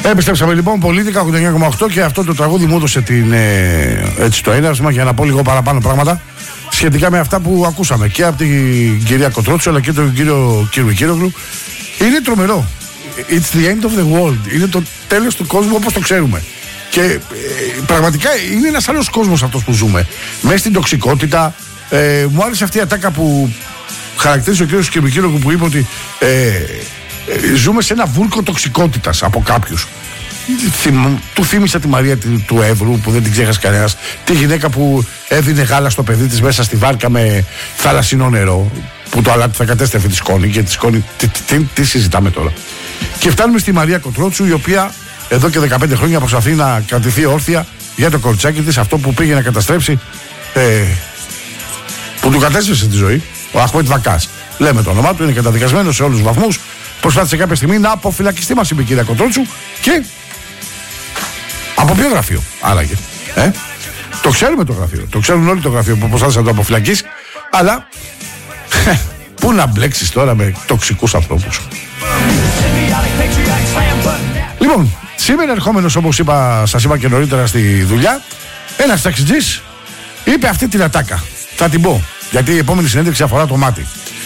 Επιστρέψαμε λοιπόν, Πολίτικα 89,8, και αυτό το τραγούδι μου έδωσε έτσι το έναυσμα για να πω λίγο παραπάνω πράγματα σχετικά με αυτά που ακούσαμε και από την κυρία Κοτρότσου αλλά και τον κύριο Κυριακύρογλου. Είναι τρομερό. It's the end of the world. Είναι το τέλος του κόσμου όπως το ξέρουμε. Και πραγματικά είναι ένας άλλος κόσμος αυτός που ζούμε. Μέσα στην τοξικότητα. Μου άρεσε αυτή η ατάκα που χαρακτήρισε ο κύριος Κυριακύρογλου, που είπε ότι ζούμε σε ένα βούρκο τοξικότητας από κάποιους. Του θύμισα τη Μαρία του Εύρου που δεν την ξέχασε κανένας, τη γυναίκα που έδινε γάλα στο παιδί της μέσα στη βάρκα με θαλασσινό νερό, που το αλάτι θα κατέστρεφε τη σκόνη, και τη σκόνη τι συζητάμε τώρα. Και φτάνουμε στη Μαρία Κοτρότσου, η οποία εδώ και 15 χρόνια προσπαθεί να κρατηθεί όρθια για το κοριτσάκι της, αυτό που πήγε να καταστρέψει, που του κατέστρεψε τη ζωή, ο Αχμέτ Βακάς. Λέμε το όνομά του, είναι καταδικασμένος σε όλους τους βαθμούς. Προσπάθησε κάποια στιγμή να αποφυλακιστεί, μας είπε η κυρία Κοτρότσου. Και από ποιο γραφείο, άραγε? Το ξέρουμε το γραφείο. Το ξέρουν όλοι το γραφείο που προσπάθησε να το αποφυλακίσει. Αλλά πού να μπλέξεις τώρα με τοξικούς ανθρώπους. Λοιπόν, σήμερα ερχόμενος, όπως σας είπα και νωρίτερα στη δουλειά, ένας ταξιτζής είπε αυτή την ατάκα. Θα την πω, γιατί η επόμενη συνέντευξη αφορά το μάτι.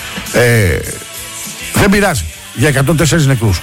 Δεν πειράζει, για 104 νεκρούς.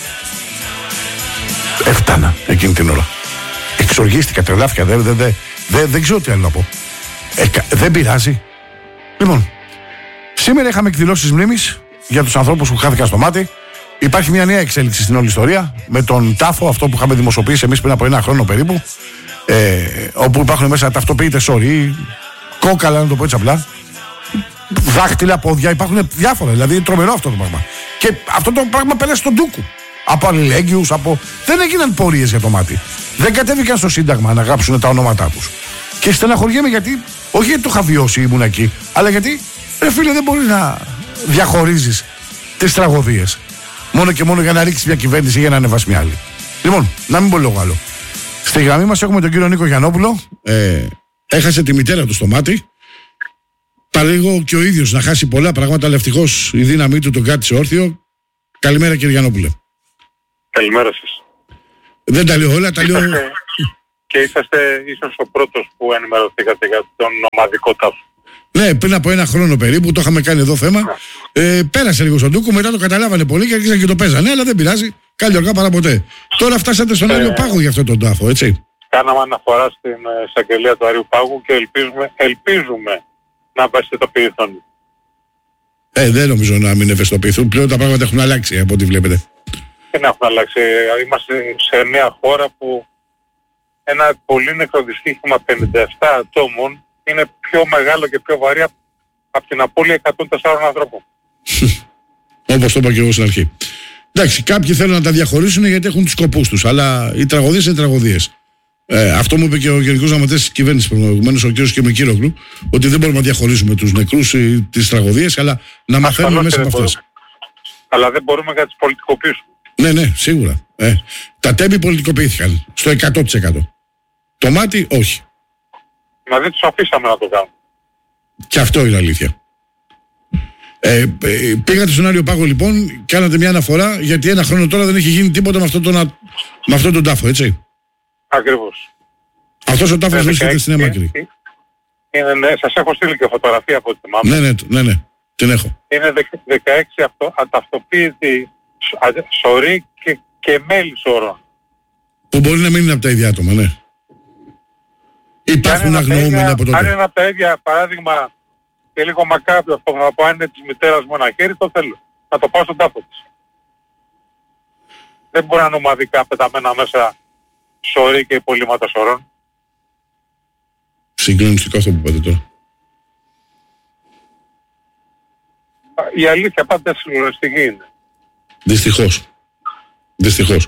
Έφτανα εκείνη την ώρα. Εξοργίστηκα, τρελάθηκα, δεν ξέρω τι άλλο να πω. Δεν πειράζει. Λοιπόν, σήμερα είχαμε εκδηλώσεις μνήμης για τους ανθρώπους που χάθηκαν στο μάτι. Υπάρχει μια νέα εξέλιξη στην όλη ιστορία με τον τάφο, αυτό που είχαμε δημοσιοποιήσει εμείς πριν από ένα χρόνο περίπου, όπου υπάρχουν μέσα ταυτοποιητές όροι, κόκαλα, να το πω έτσι απλά, δάχτυλα, πόδια, υπάρχουν διάφορα. Δηλαδή είναι τρομερό αυτό το πράγμα. Και αυτό το πράγμα πέρασε στον Ντούκου. Από αλληλέγγυους, δεν έγιναν πορείες για το μάτι. Δεν κατέβηκαν στο Σύνταγμα να γράψουν τα ονόματά τους. Και στεναχωριέμαι γιατί, όχι γιατί το είχα βιώσει, ήμουν εκεί, αλλά γιατί, ρε φίλε, δεν μπορεί να διαχωρίζεις τις τραγωδίες μόνο και μόνο για να ρίξεις μια κυβέρνηση ή για να ανεβάσει μια άλλη. Λοιπόν, να μην πω λόγο άλλο. Στη γραμμή μας έχουμε τον κύριο Νίκο Γιαννόπουλο. Έχασε τη μητέρα του στο μάτι. Παραλίγο και ο ίδιος να χάσει πολλά πράγματα, αλλά ευτυχώς η δύναμή του τον κράτησε όρθιο. Καλημέρα, κύριε Γιαννόπουλε. Καλημέρα σας. Δεν τα λέω όλα, τα λέω. Και είσαστε ίσως ο πρώτος που ενημερωθήκατε για τον ομαδικό τάφο. Ναι, πριν από ένα χρόνο περίπου, το είχαμε κάνει εδώ θέμα. Πέρασε λίγο στον Ντούκο, μετά το καταλάβανε πολύ και άρχισαν και το παίζανε, αλλά δεν πειράζει. Καλή αργά παρά ποτέ. Τώρα φτάσατε στον Άριο Πάγο για αυτόν τον τάφο, έτσι. Κάναμε αναφορά στην εισαγγελία του Άριου Πάγου και ελπίζουμε να ευαισθητοποιηθούν. Δεν νομίζω να μην ευαισθητοποιηθούν. Πλέον τα πράγματα έχουν αλλάξει από ό,τι βλέπετε. Δεν έχουν αλλάξει. Είμαστε σε μια χώρα που ένα πολύ νεκρό δυστύχημα 57 ατόμων είναι πιο μεγάλο και πιο βαρύ από την απώλεια 104 ανθρώπων. Όπως το είπα και εγώ στην αρχή. Εντάξει, κάποιοι θέλουν να τα διαχωρίσουν γιατί έχουν τους σκοπούς τους, αλλά οι τραγωδίες είναι τραγωδίες. Αυτό μου είπε και ο Γενικός Γραμματέας της Κυβέρνησης προηγουμένως, ο κ. Κυριακύρογλου, ότι δεν μπορούμε να διαχωρίσουμε τους νεκρούς ή τις τραγωδίες, αλλά να μαθαίνουμε μέσα από αυτές. Αλλά δεν μπορούμε να τις πολιτικοποιήσουμε. Ναι, σίγουρα. Τα τέμπη πολιτικοποιήθηκαν στο 100%. Το μάτι, όχι. Μα δεν τους αφήσαμε να το κάνουν. Και αυτό είναι αλήθεια. Πήγατε στον Άριο Πάγο λοιπόν, κάνατε μια αναφορά, γιατί ένα χρόνο τώρα δεν έχει γίνει τίποτα με αυτόν τον τάφο, έτσι. Ακριβώς. Αυτός ο τάφος βρίσκεται στην Έμακρη. Ναι, σας έχω στείλει και φωτογραφία από ό,τι θυμάμαι. Ναι, την έχω. Είναι 16 αταυτοποίητοι σωροί και μέλη σωρών. Που μπορεί να μην είναι από τα ίδια άτομα, ναι. Υπάρχουν αγνοούμενοι από τότε. Αν είναι από τα ίδια, παράδειγμα, και λίγο μακάβριο αυτό, θα πω, αν είναι της μητέρας μου ένα χέρι, το θέλω. Να το πάω στον τάφο της. Δεν μπορεί να είναι ομαδικά πεταμένα μέσα σωροί και υπολείμματα σωρών. Συγκλονιστικό αυτό που είπατε τώρα. Η αλήθεια πάντα συγκλονιστική είναι. Δυστυχώς.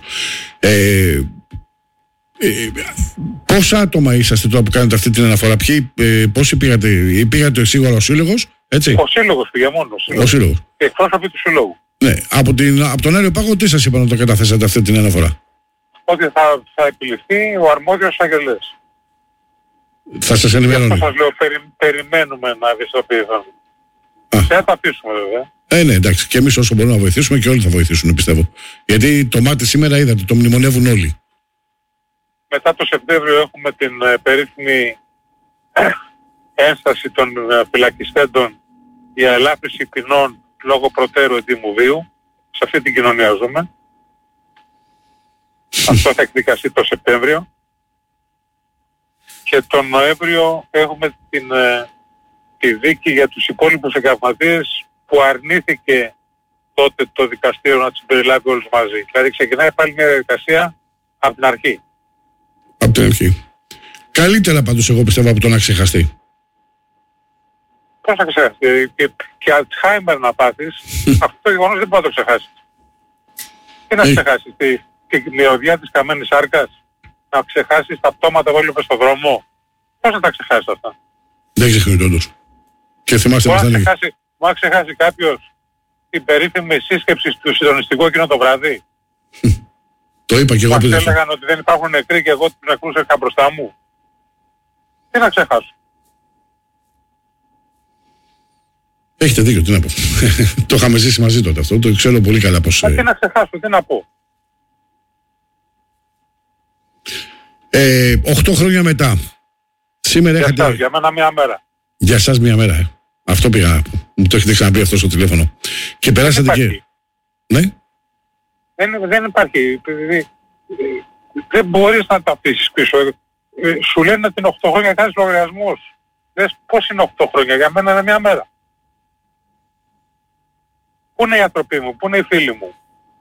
Πόσα άτομα είσαστε τώρα που κάνετε αυτή την αναφορά? Πόσοι πήγατε σίγουρα ο Σύλλογος, έτσι? Ο Σύλλογος πήγε μόνο. Ο Σύλλογος. Και εκπρόσωποι του Συλλόγου. Ναι, από τον Άριο Πάγο τι σας είπαν να το καταθέσατε αυτή την αναφορά? Ότι θα επιληφθεί ο αρμόδιος αγγελέας. Θα σας ενημερώνει. Αυτό σας λέω, περιμένουμε να ευαισθητοποιηθούν. Δεν θα τα αφήσουμε βέβαια. Ναι, εντάξει. Και εμείς όσο μπορούμε να βοηθήσουμε και όλοι θα βοηθήσουν, πιστεύω. Γιατί το μάτι σήμερα είδατε, το μνημονεύουν όλοι. Μετά το Σεπτέμβριο έχουμε την περίφημη ένσταση των φυλακιστέντων για ελάφρυνση ποινών λόγω προτέρου εντύμου βίου. Σε αυτή την κοινωνία ζούμε. Αυτό θα εκδικαστεί το Σεπτέμβριο. Και τον Νοέμβριο έχουμε τη δίκη για τους υπόλοιπους εγκληματίες που αρνήθηκε τότε το δικαστήριο να τους περιλάβει όλους μαζί. Δηλαδή ξεκινάει πάλι μια διαδικασία από την αρχή. Από την αρχή. Καλύτερα πάντως εγώ πιστεύω από το να ξεχαστεί. Πώς να ξεχαστεί. Και Αλτσχάιμερ να πάθεις, αυτό το γεγονός δεν μπορεί να το ξεχάσεις. Τι να ξεχάσεις, τη μυρωδιά της καμένης σάρκας, να ξεχάσεις τα πτώματα που έβλεπες στον δρόμο. Πώς να τα ξεχάσεις αυτά. Δεν ξεχνιούνται όντως. Και θυμάστε μπορεί να ξεχάσει κάποιος την περίφημη σύσκεψη του συντονιστικού εκείνο το βράδυ. Το είπα και εγώ πριν. Μας έλεγαν ότι δεν υπάρχουν νεκροί και εγώ τους νεκρούς είχα μπροστά μου. Τι να ξεχάσω. Έχετε δίκιο, τι να πω. Το είχαμε ζήσει μαζί τότε αυτό, το ξέρω πολύ καλά πως... Τι να ξεχάσω, τι να πω. 8 χρόνια μετά. Σήμερα για έχετε... σας, για μένα μία μέρα. Για εσάς μία μέρα, Αυτό πήγα. Μου το έχετε ξαναπεί αυτό στο τηλέφωνο. Και περάσατε και... Ναι. Δεν υπάρχει. Δεν μπορείς να τα αφήσεις πίσω. Σου λένε ότι είναι 8 χρόνια κάνεις λογαριασμούς. Λες πώς είναι 8 χρόνια, για μένα είναι μία μέρα. Πού είναι οι άνθρωποι μου, πού είναι οι φίλοι μου.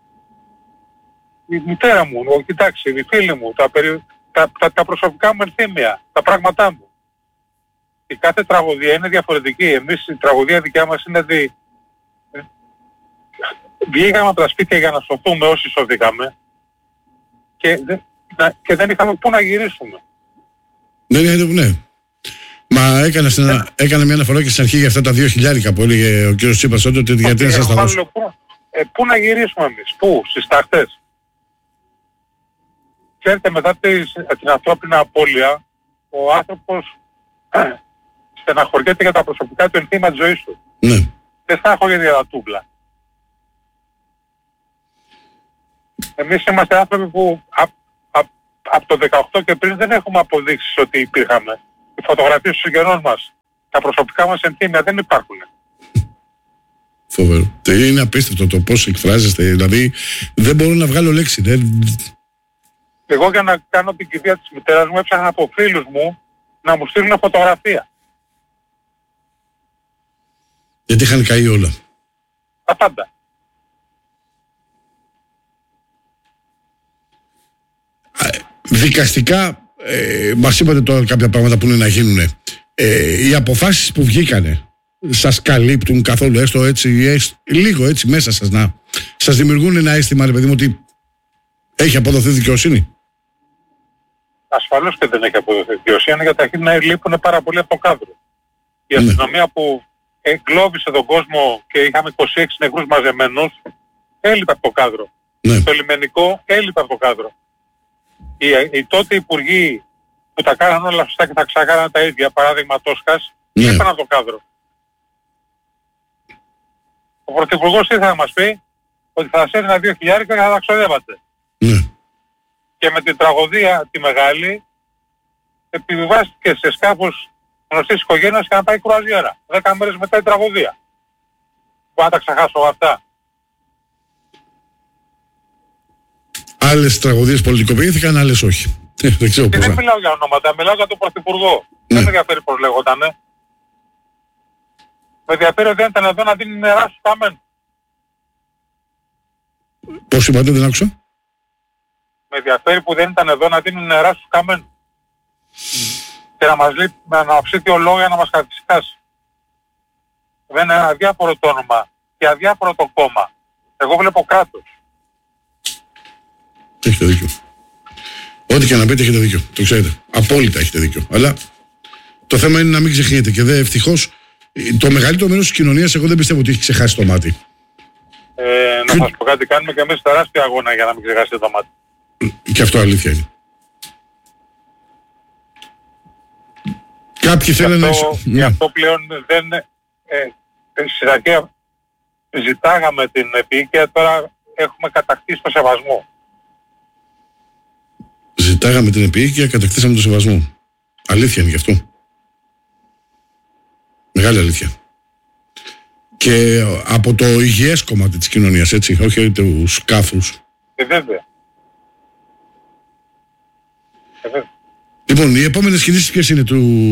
Η μητέρα μου, κοιτάξτε, οι φίλοι μου, τα προσωπικά μου ενθύμια, τα πράγματά μου. Η κάθε τραγωδία είναι διαφορετική. Εμείς η τραγωδία δικιά μας είναι ότι βγήκαμε από τα σπίτια για να σωθούμε όσοι σωθήκαμε και δεν είχαμε πού να γυρίσουμε. Ναι. Μα έκανε μια αναφορά και στην αρχή για αυτά τα 2.000 που έλεγε ο κύριος Τσίπρας ότι γιατί να σας τα δώσω. Πού να γυρίσουμε εμείς, πού, στις τάχτες. Ξέρετε, μετά την ανθρώπινη απώλεια, ο άνθρωπος στεναχωριέται για τα προσωπικά του ενθύμα της ζωής του. Ναι. Δεν στεναχωριέται για τα τούμπλα. Εμείς είμαστε άνθρωποι που από το 18 και πριν δεν έχουμε αποδείξεις ότι υπήρχαμε. Οι φωτογραφίες των συγγενών μας, τα προσωπικά μας ενθύμια δεν υπάρχουν. Φοβερό. Είναι απίστευτο το πώς εκφράζεστε. Δηλαδή δεν μπορώ να βγάλω λέξη. Εγώ για να κάνω την κηδεία της μητέρας μου έψαχνα από φίλους μου να μου στείλουν φωτογραφία. Γιατί είχαν καεί όλα. Τα πάντα. Δικαστικά, μας είπατε τώρα κάποια πράγματα που είναι να γίνουν. Οι αποφάσεις που βγήκανε σας καλύπτουν καθόλου, έστω έτσι, λίγο έτσι μέσα σας, να σας δημιουργούν ένα αίσθημα, ρε παιδί μου, ότι έχει αποδοθεί δικαιοσύνη? Ασφαλώς και δεν έχει αποδοθεί δικαιοσύνη, γιατί αρχίζει να λείπουν πάρα πολύ από το κάδρο. Η αστυνομία που εγκλώβησε τον κόσμο και είχαμε 26 νεκρούς μαζεμένους, έλειπε από το κάδρο. Το λιμενικό έλειπε από το κάδρο. Οι τότε υπουργοί που τα κάνανε όλα σωστά και τα ξακάνανε τα ίδια, παράδειγμα Τόσκας, ήρθαν από το κάδρο. Ο Πρωθυπουργός ήρθε να μας πει ότι θα σας έδινα 2.000 και θα τα ξοδεύατε. Και με την τραγωδία τη μεγάλη επιβιβάστηκε σε σκάφος γνωστής οικογένειας και να πάει κρουαζιέρα. 10 μέρες μετά η τραγωδία. Μπορώ να τα ξεχάσω αυτά. Άλλες τραγωδίες πολιτικοποιήθηκαν, άλλες όχι. Δεν ξέρω πώς. Δεν μιλάω για ονόματα, μιλάω για τον Πρωθυπουργό. Δεν με ενδιαφέρει πώς λέγοντανε. Με ενδιαφέρει ότι δεν ήταν εδώ να δίνει νερά στους καμένους. Πώς είπατε, δεν άκουσα? Με ενδιαφέρει που δεν ήταν εδώ να δίνουν νερά στους καμένους. Και να μας λείπει με ανοψίτιο λόγο για να μας καθησυχάσει. Δεν είναι αδιάφορο το όνομα και αδιάφορο το κόμμα. Εγώ βλέπω κράτος. Έχετε δίκιο. Ό,τι και να πείτε έχετε δίκιο. Το ξέρετε. Απόλυτα έχετε δίκιο. Αλλά το θέμα είναι να μην ξεχνιέται. Και ευτυχώς το μεγαλύτερο μέρος της κοινωνίας εγώ δεν πιστεύω ότι έχει ξεχάσει το μάτι. Να σας πω κάτι. Κάνουμε και εμείς τεράστια αγώνα για να μην ξεχάσει το μάτι. Και αυτό αλήθεια είναι. Κάποιοι θέλουν να... Γι' αυτό πλέον δεν... Στην αρχή ζητάγαμε την επίοικια, τώρα έχουμε κατακτήσει το σεβασμό. Ζητάγαμε την επίοικια, κατακτήσαμε το σεβασμό. Αλήθεια είναι γι' αυτό. Μεγάλη αλήθεια. Και από το υγιές κομμάτι της κοινωνίας, έτσι, όχι τους κάφρους. Βέβαια. Λοιπόν, οι επόμενες κινήσεις ποιες είναι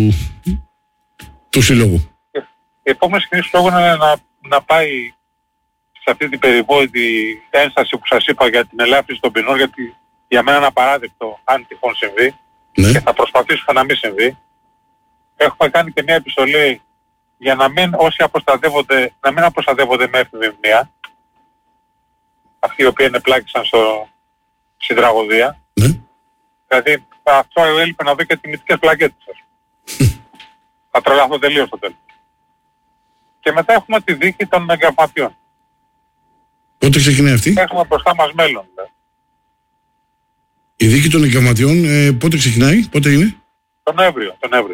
του συλλόγου? Οι επόμενες κινήσεις του συλλόγου είναι να πάει σε αυτή την περιβόητη ένσταση που σας είπα για την ελάφρυνση των ποινών, γιατί για μένα είναι απαράδεκτο αν τυχόν συμβεί, ναι, και θα προσπαθήσουμε να μην συμβεί. Έχουμε κάνει και μια επιστολή για να μην όσοι αποστατεύονται, να μην αποστατεύονται με έφηβη μνήμα, αυτοί οι οποίοι ενεπλάκησαν στην τραγωδία. Ναι. Δηλαδή αυτό έλειπε να δω και τιμητικές πλακέτες σας. Θα τρελαθώ τελείως στο τέλος. Και μετά έχουμε τη δίκη των εγκαυματιών. Πότε ξεκινάει αυτή? Έχουμε μπροστά μας μέλλον. Η δίκη των εγκαυματιών πότε ξεκινάει, πότε είναι? Τον Νοέμβριο.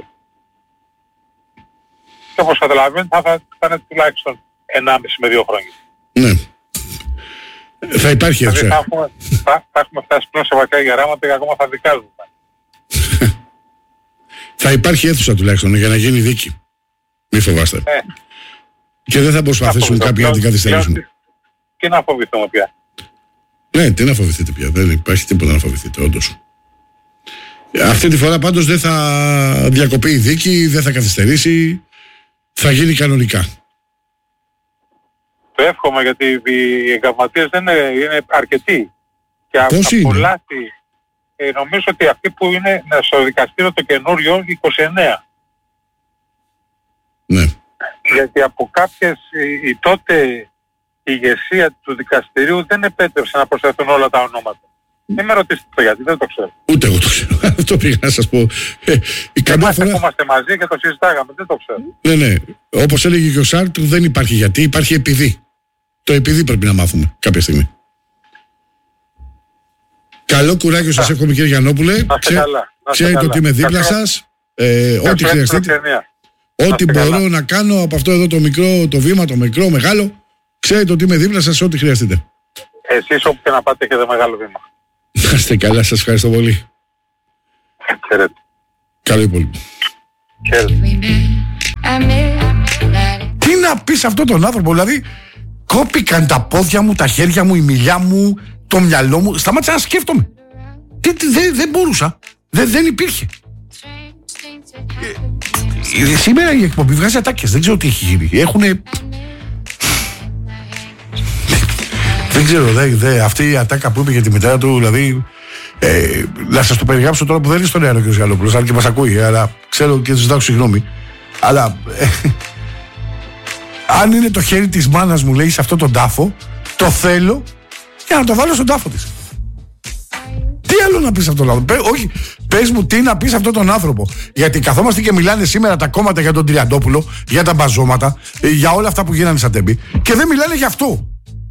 Και όπως καταλαβαίνετε θα είναι τουλάχιστον 1,5 με 2 χρόνια. Ναι. Θα υπάρχει αίθουσα. Δηλαδή θα έχουμε φτάσει πλέον σε βαριά γεράματα και ακόμα θα δικάζουμε. Θα υπάρχει αίθουσα τουλάχιστον για να γίνει δίκη. Μη φοβάστε. Και δεν θα προσπαθήσουν κάποιοι να την καθυστερήσουν. Τι να φοβηθούμε πια. Ναι, τι να φοβηθείτε πια. Δεν υπάρχει τίποτα να φοβηθείτε, όντως. Αυτή τη φορά πάντως δεν θα διακοπεί η δίκη, δεν θα καθυστερήσει. Θα γίνει κανονικά. Το εύχομαι, γιατί οι εγκαυματίες δεν είναι αρκετοί. Και πώς είναι? Απολάθη, νομίζω ότι αυτοί που είναι στο δικαστήριο το καινούριο 29. Ναι. Γιατί από κάποιες η τότε ηγεσία του δικαστηρίου δεν επέτρεψε να προσθεθούν όλα τα ονόματα. Δεν με ρωτήσετε το γιατί, δεν το ξέρω. Ούτε εγώ το ξέρω. Αυτό πήγα να σας πω. Είμαστε μαζί και το συζητάγαμε, δεν το ξέρω. Ναι. Όπως έλεγε και ο Σάρτρ, δεν υπάρχει γιατί, υπάρχει επειδή. Το επειδή πρέπει να μάθουμε κάποια στιγμή. Καλό κουράγιο σας εύχομαι, κύριε Γιαννόπουλε. Ξέρετε ότι είμαι δίπλα σας. Ό,τι χρειαστείτε. Ό,τι μπορώ να κάνω από αυτό εδώ το μικρό, το βήμα, το μικρό, μεγάλο. Ξέρετε ότι είμαι δίπλα σας, ό,τι χρειαστείτε. Εσείς όπου και να πάτε έχετε μεγάλο βήμα. Να είστε καλά, σας ευχαριστώ πολύ. Χαίρετε. Καλό υπόλοιπο. Τι να πεις αυτό τον άνθρωπο, δηλαδή κόπηκαν τα πόδια μου, τα χέρια μου, η μιλιά μου, το μυαλό μου. Σταμάτησα να σκέφτομαι. Δεν μπορούσα. Δεν υπήρχε. Σήμερα η εκπομπή βγάζει ατάκες. Δεν ξέρω τι έχει γίνει. Έχουνε... Δεν ξέρω, αυτή η ατάκα που είπε για τη μητέρα του, δηλαδή. Να σας το περιγράψω τώρα που δεν είναι στον αέρα ο κ. Γαλλόπουλος, αν και μας ακούει, αλλά ξέρω και ζητάω συγγνώμη. Αλλά αν είναι το χέρι της μάνας μου, λέει, σε αυτόν τον τάφο, το θέλω για να το βάλω στον τάφο της. Τι άλλο να πεις αυτόν τον άνθρωπο? Όχι, πες μου τι να πεις αυτόν τον άνθρωπο. Γιατί καθόμαστε και μιλάνε σήμερα τα κόμματα για τον Τριαντόπουλο, για τα μπαζώματα, για όλα αυτά που γίνανε σαν τέμπη, και δεν μιλάνε για αυτό.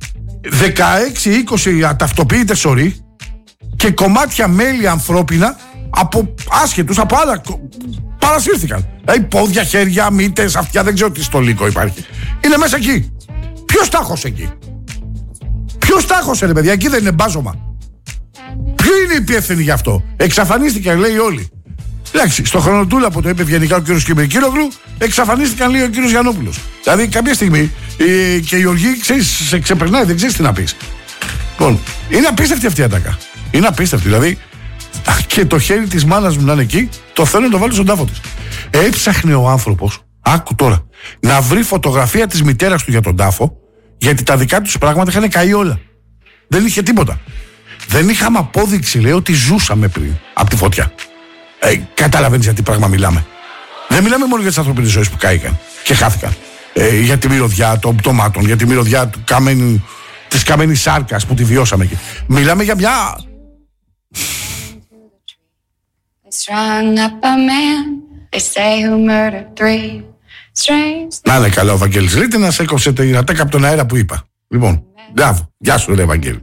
16-20 αταυτοποιητές σωροί και κομμάτια μέλη ανθρώπινα από άσχετους, από άλλα παρασύρθηκαν. Δηλαδή πόδια, χέρια, μύτες, αυτιά, δεν ξέρω τι στο λύκο υπάρχει. Είναι μέσα εκεί. Ποιος τάχωσε εκεί? Ποιος τάχωσε, ρε παιδιά? Εκεί δεν είναι μπάζωμα? Ποιοι είναι υπεύθυνοι γι' αυτό? Εξαφανίστηκαν, λέει, όλοι. Εντάξει, στο χρονοτούλα που το είπε ευγενικά ο κ. Κυρικύρογλου, εξαφανίστηκαν, λέει, ο κ. Γιαννόπουλος. Δηλαδή κάποια στιγμή και η οργή, ξέρεις, σε ξεπερνάει, δεν ξέρεις τι να πεις. Λοιπόν, είναι απίστευτη αυτή η ατάκα. Είναι απίστευτη, δηλαδή. Και το χέρι της μάνας μου να είναι εκεί, το θέλω να το βάλω στον τάφο της. Έψαχνε ο άνθρωπος, άκου τώρα, να βρει φωτογραφία της μητέρας του για τον τάφο, γιατί τα δικά τους πράγματα είχαν καεί όλα. Δεν είχε τίποτα. Δεν είχαμε απόδειξη, λέει, ότι ζούσαμε πριν από τη φωτιά. Καταλαβαίνεις για τι πράγμα μιλάμε? Δεν μιλάμε μόνο για τις ανθρωπίνες ζωές που κάηκαν και χάθηκαν. Για τη μυρωδιά των πτωμάτων, για τη μυρωδιά της καμένης σάρκας που τη βιώσαμε εκεί. Μιλάμε για μια... Να είναι καλά ο Βαγγέλης Ρίτη, να σε έκοψε την ατάκα από τον αέρα που είπα. Λοιπόν, μπράβο, γεια σου, ρε Βαγγέλη.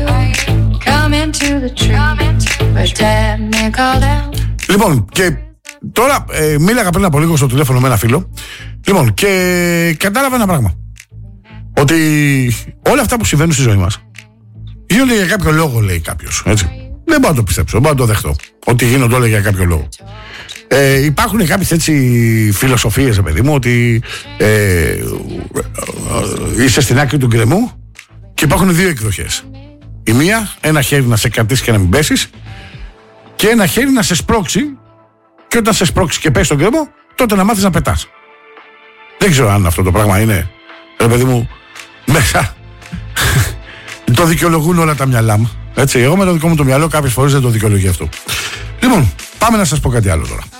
Λοιπόν, και Τώρα μίλαγα πριν από λίγο στο τηλέφωνο με ένα φίλο. Λοιπόν, και κατάλαβα ένα πράγμα. Ότι όλα αυτά που συμβαίνουν στη ζωή μας γίνονται για κάποιο λόγο, λέει κάποιος. Έτσι. Δεν μπορώ να το πιστέψω, δεν μπορώ να το δεχτώ. Ότι γίνονται όλα για κάποιο λόγο. Υπάρχουν κάποιες έτσι φιλοσοφίες, παιδί μου, ότι είσαι στην άκρη του γκρεμού και υπάρχουν δύο εκδοχές. Η μία, ένα χέρι να σε κρατήσει και να μην πέσεις, και ένα χέρι να σε σπρώξει, και όταν σε σπρώξει και πέσει στον γκρεμό, τότε να μάθεις να πετάς. Δεν ξέρω αν αυτό το πράγμα είναι, ρε παιδί μου, μέσα. Το δικαιολογούν όλα τα μυαλά μου. Έτσι, εγώ με το δικό μου το μυαλό κάποιες φορές δεν το δικαιολογεί αυτό. Λοιπόν, πάμε να σας πω κάτι άλλο τώρα.